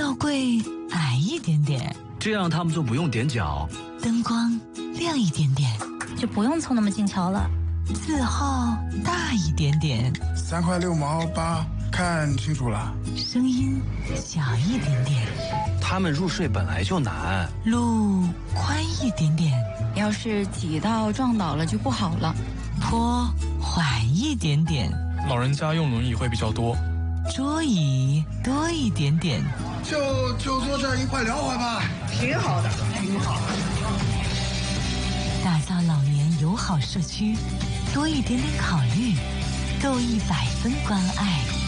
吊柜矮一点点， 这样他们就不用踮脚。 灯光亮一点点， 就不用凑那么近瞧了。 字号大一点点 ，3块6毛8，看清楚了。 声音小一点点， 他们入睡本来就难。 路宽一点点， 要是挤到撞倒了就不好了。 坡缓一点点， 老人家用轮椅会比较多。 桌椅多一点点， 就坐这儿一块聊会吧， 挺好的，挺好的。 打造老年友好社区，多一点点考虑，够100分关爱。